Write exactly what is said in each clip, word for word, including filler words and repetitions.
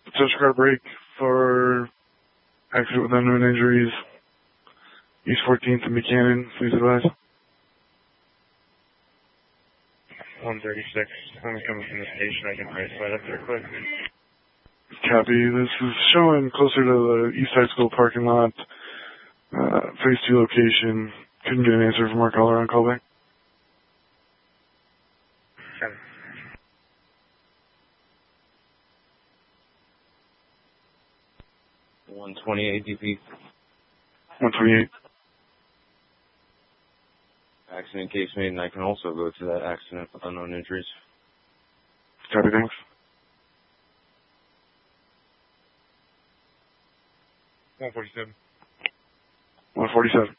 Touch car break for accident with unknown injuries. East fourteenth and Buchanan, please advise. one thirty-six. I'm coming from the station. I can price right up there quick. Copy. This is showing closer to the East High School parking lot. Uh, phase two location. Couldn't get an answer from our caller on callback. Seven. one twenty-eight D P. one twenty-eight. Accident case made, and I can also go to that accident with unknown injuries. Copy, thanks. one forty-seven. one forty-seven.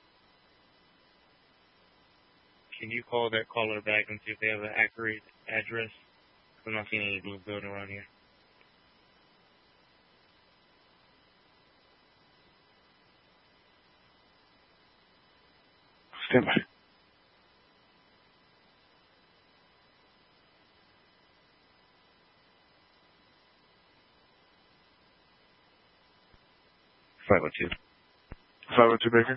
Can you call that caller back and see if they have an accurate address? I'm not seeing any blue building around here. Stand by. five oh two. five oh two Baker.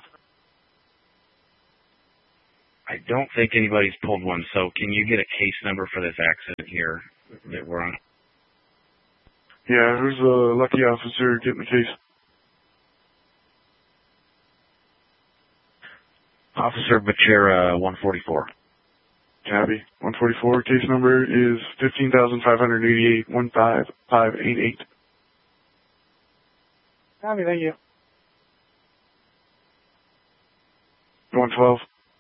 I don't think anybody's pulled one, so can you get a case number for this accident here that we're on? Yeah, who's the lucky officer getting the case? Officer Becerra, one forty-four. Copy. one forty-four. Case number is fifteen thousand five hundred eighty-eight, one five five eight eight. Copy, thank you. one twelve.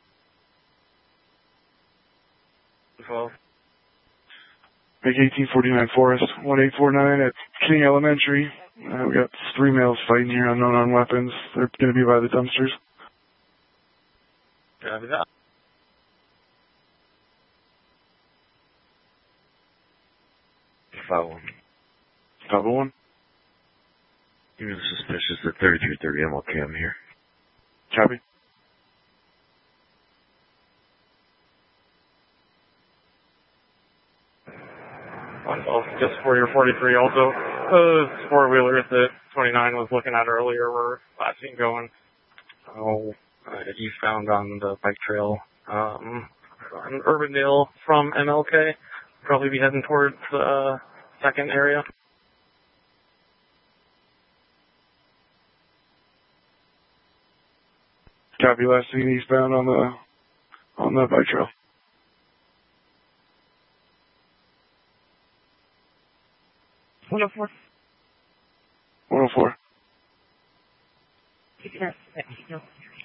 twelve. Make eighteen forty-nine Forest, one eight four nine at King Elementary. Uh, we got three males fighting here, unknown on weapons. They're going to be by the dumpsters. Copy that. five one. five oh one. You're suspicious at thirty-three thirty M L K. I'm here. Copy. Just for your forty-three also. Those four-wheelers that twenty-nine was looking at earlier were last seen going oh, uh, eastbound on the bike trail um, on Urbandale from M L K. Probably be heading towards the uh, second area. Copy. Last seen eastbound on the on the bike trail. one oh four. one oh four.